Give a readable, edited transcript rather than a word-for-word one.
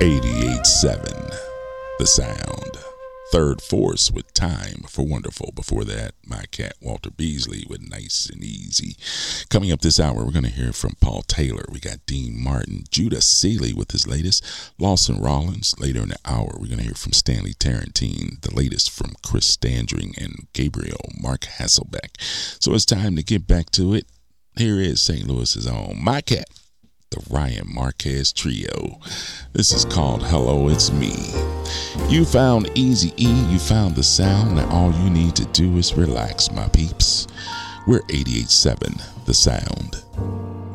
88.7 The Sound. Third Force with Time for Wonderful. Before that, my cat Walter Beasley with Nice and Easy. Coming up this hour, we're going to hear from Paul Taylor. We got Dean Martin, Judah Seeley with his latest, Lawson Rollins. Later in the hour, we're going to hear from Stanley Tarantine, the latest from Chris Standring and Gabriel Mark Hasselbeck. So it's time to get back to it. Here is St. Louis's own My Cat, the Ryan Marquez Trio. This is called Hello, It's Me. You found Easy E, you found the sound. Now all you need to do is relax, my peeps. We're 88.7 The Sound.